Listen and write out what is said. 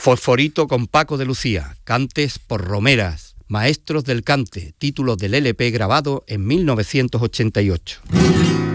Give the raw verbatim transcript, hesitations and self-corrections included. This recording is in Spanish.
Fosforito con Paco de Lucía, cantes por romeras, maestros del cante, título del L P grabado en mil novecientos ochenta y ocho.